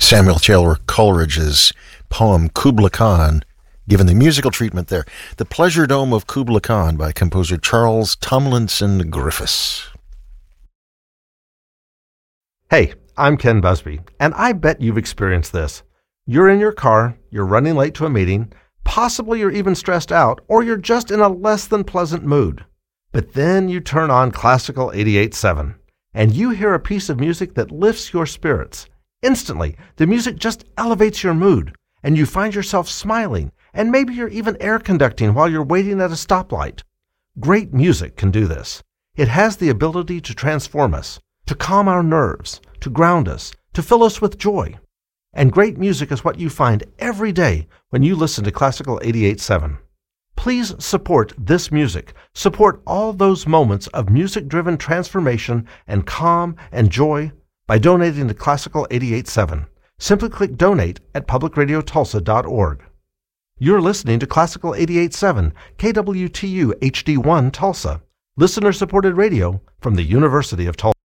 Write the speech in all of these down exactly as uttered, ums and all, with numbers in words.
Samuel Taylor Coleridge's poem Kubla Khan, given the musical treatment there. The Pleasure Dome of Kubla Khan by composer Charles Tomlinson Griffiths. Hey, I'm Ken Busby, and I bet you've experienced this. You're in your car, you're running late to a meeting, possibly you're even stressed out, or you're just in a less than pleasant mood. But then you turn on Classical eighty-eight point seven, and you hear a piece of music that lifts your spirits. Instantly, the music just elevates your mood, and you find yourself smiling, and maybe you're even air conducting while you're waiting at a stoplight. Great music can do this. It has the ability to transform us, to calm our nerves, to ground us, to fill us with joy. And great music is what you find every day when you listen to Classical eighty-eight point seven. Please support this music. Support all those moments of music-driven transformation and calm and joy by donating to Classical eighty-eight point seven. Simply click Donate at public radio tulsa dot org. You're listening to Classical eighty-eight point seven, K W T U H D one Tulsa, listener-supported radio from the University of Tulsa.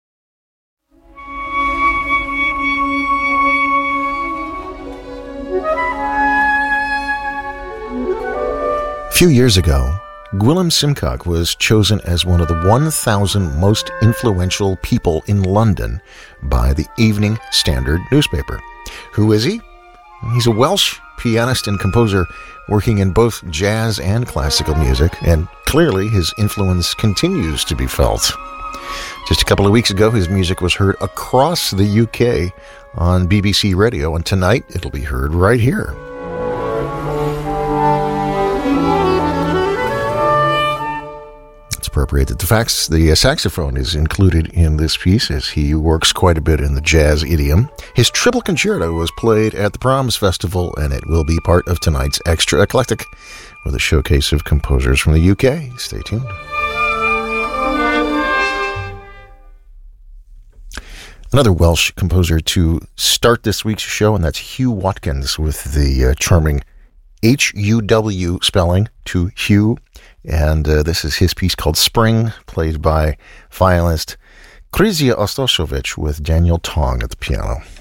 A few years ago, Gwilym Simcock was chosen as one of the one thousand most influential people in London by the Evening Standard newspaper. Who is he? He's a Welsh pianist and composer working in both jazz and classical music, and clearly his influence continues to be felt. Just a couple of weeks ago, his music was heard across the U K on B B C Radio, and tonight it'll be heard right here. Appropriate that the fax, the uh, saxophone is included in this piece as he works quite a bit in the jazz idiom. His triple concerto was played at the Proms Festival, and it will be part of tonight's Extra Eclectic with a showcase of composers from the U K. Stay tuned. Another Welsh composer to start this week's show, and that's Hugh Watkins with the uh, charming H U W spelling to Hugh. And uh, this is his piece called Spring, played by violinist Krysia Ostoshovich with Daniel Tong at the piano.